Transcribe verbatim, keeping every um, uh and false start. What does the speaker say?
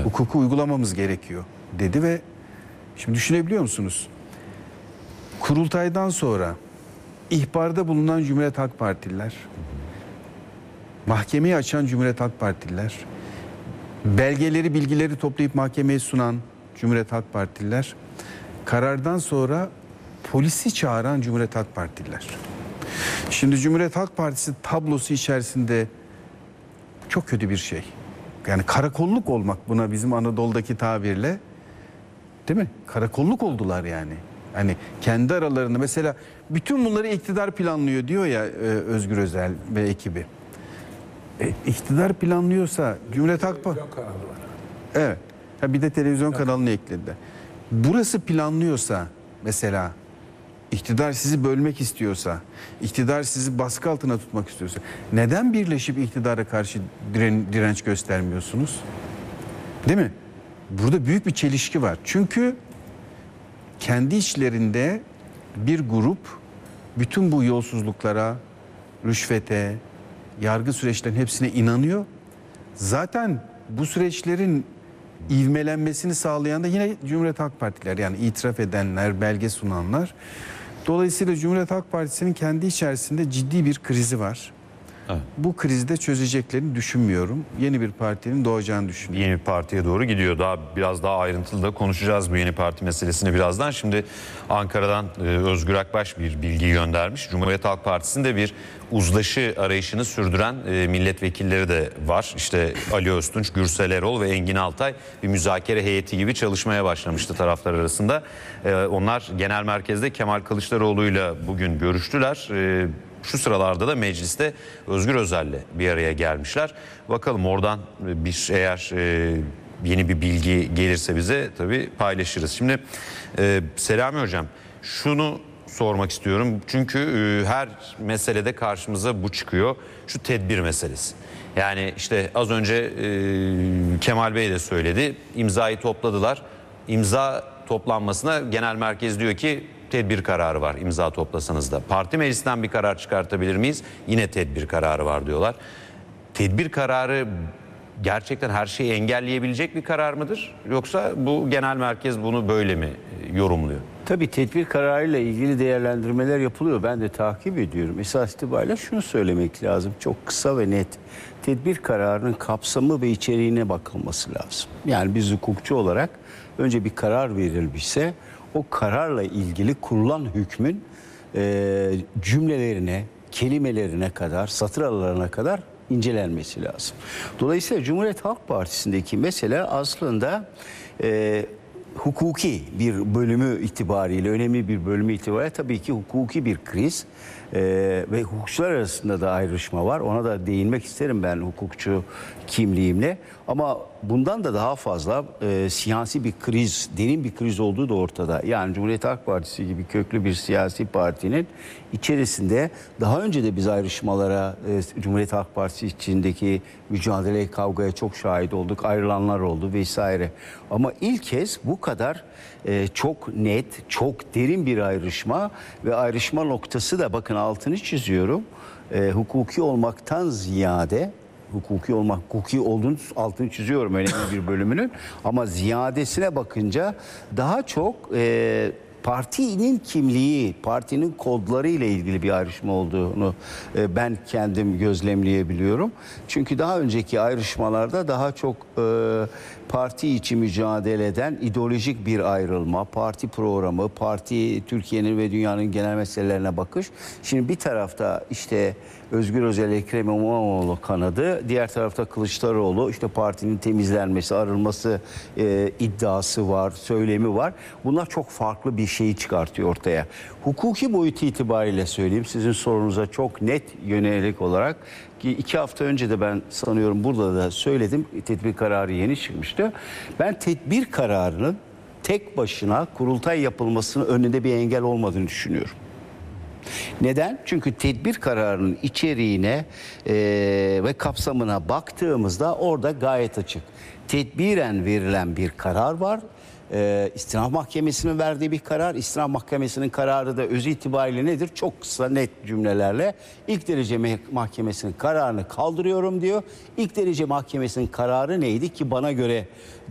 Evet. Hukuku uygulamamız gerekiyor dedi ve şimdi düşünebiliyor musunuz? Kurultaydan sonra ihbarda bulunan Cumhuriyet Halk Partililer, mahkemeyi açan Cumhuriyet Halk Partililer, belgeleri, bilgileri toplayıp mahkemeye sunan Cumhuriyet Halk Partililer, karardan sonra polisi çağıran Cumhuriyet Halk Partililer. Şimdi Cumhuriyet Halk Partisi tablosu içerisinde çok kötü bir şey. Yani karakolluk olmak, buna bizim Anadolu'daki tabirle, değil mi? Karakolluk oldular yani. Hani kendi aralarında mesela bütün bunları iktidar planlıyor diyor ya Özgür Özel ve ekibi. E, iktidar planlıyorsa Cumhuriyet Halk Partisi... Evet. Ha, bir de televizyon kanalını eklediler. Burası planlıyorsa mesela, iktidar sizi bölmek istiyorsa, iktidar sizi baskı altına tutmak istiyorsa, neden birleşip iktidara karşı diren, direnç göstermiyorsunuz? Değil mi? Burada büyük bir çelişki var. Çünkü kendi içlerinde bir grup bütün bu yolsuzluklara, rüşvete, yargı süreçlerinin hepsine inanıyor. Zaten bu süreçlerin ivmelenmesini sağlayan da yine Cumhuriyet Halk Partiler, yani itiraf edenler, belge sunanlar. Dolayısıyla Cumhuriyet Halk Partisi'nin kendi içerisinde ciddi bir krizi var. Evet. Bu krizi de çözeceklerini düşünmüyorum. Yeni bir partinin doğacağını düşünüyorum. Yeni bir partiye doğru gidiyor. Daha biraz daha ayrıntılı da konuşacağız bu yeni parti meselesini birazdan. Şimdi Ankara'dan e, Özgür Akbaş bir bilgi göndermiş. Cumhuriyet Halk Partisi'nde bir uzlaşı arayışını sürdüren e, milletvekilleri de var. İşte Ali Öztunç, Gürsel Erol ve Engin Altay bir müzakere heyeti gibi çalışmaya başlamıştı taraflar arasında. E, onlar genel merkezde Kemal Kılıçdaroğlu'yla bugün görüştüler. E, Şu sıralarda da mecliste Özgür Özel'le bir araya gelmişler. Bakalım oradan bir eğer e, yeni bir bilgi gelirse bize tabii paylaşırız. Şimdi e, Selami Hocam, şunu sormak istiyorum. Çünkü e, her meselede karşımıza bu çıkıyor. Şu tedbir meselesi. Yani işte az önce e, Kemal Bey de söyledi. İmzayı topladılar. İmza toplanmasına genel merkez diyor ki tedbir kararı var, imza toplasanız da. Parti meclisinden bir karar çıkartabilir miyiz? Yine tedbir kararı var diyorlar. Tedbir kararı gerçekten her şeyi engelleyebilecek bir karar mıdır? Yoksa bu genel merkez bunu böyle mi yorumluyor? Tabii tedbir kararıyla ilgili değerlendirmeler yapılıyor. Ben de takip ediyorum. Esas itibariyle şunu söylemek lazım. Çok kısa ve net. Tedbir kararının kapsamı ve içeriğine bakılması lazım. Yani biz hukukçu olarak önce bir karar verilmişse o kararla ilgili kurulan hükmün e, cümlelerine, kelimelerine kadar, satır aralarına kadar incelenmesi lazım. Dolayısıyla Cumhuriyet Halk Partisi'ndeki mesele aslında e, hukuki bir bölümü itibariyle, önemli bir bölümü itibariyle tabii ki hukuki bir kriz e, ve hukukçular arasında da ayrışma var. Ona da değinmek isterim ben hukukçu kimliğimle. Ama bundan da daha fazla e, siyasi bir kriz, derin bir kriz olduğu da ortada. Yani Cumhuriyet Halk Partisi gibi köklü bir siyasi partinin içerisinde daha önce de biz ayrışmalara, e, Cumhuriyet Halk Partisi içindeki mücadeleye, kavgaya çok şahit olduk. Ayrılanlar oldu vesaire. Ama ilk kez bu kadar e, çok net, çok derin bir ayrışma ve ayrışma noktası da bakın altını çiziyorum. E, hukuki olmaktan ziyade hukuki olmak, hukuki olduğunu altını çiziyorum önemli bir bölümünün. Ama ziyadesine bakınca daha çok e, partinin kimliği, partinin kodları ile ilgili bir ayrışma olduğunu e, ben kendim gözlemleyebiliyorum. Çünkü daha önceki ayrışmalarda daha çok e, parti içi mücadeleden ideolojik bir ayrılma, parti programı, parti Türkiye'nin ve dünyanın genel meselelerine bakış. Şimdi bir tarafta işte Özgür Özel, Ekrem İmamoğlu kanadı, diğer tarafta Kılıçdaroğlu, işte partinin temizlenmesi, arınması e, iddiası var, söylemi var. Bunlar çok farklı bir şeyi çıkartıyor ortaya. Hukuki boyutu itibariyle söyleyeyim, sizin sorunuza çok net yönelik olarak ki iki hafta önce de ben sanıyorum burada da söyledim, tedbir kararı yeni çıkmıştı. Ben tedbir kararının tek başına kurultay yapılmasının önünde bir engel olmadığını düşünüyorum. Neden? Çünkü tedbir kararının içeriğine e, ve kapsamına baktığımızda orada gayet açık. Tedbiren verilen bir karar var. E, İstinaf Mahkemesi'nin verdiği bir karar. İstinaf Mahkemesi'nin kararı da özü itibariyle nedir? Çok kısa net cümlelerle ilk derece mahkemesinin kararını kaldırıyorum diyor. İlk derece mahkemesinin kararı neydi ki bana göre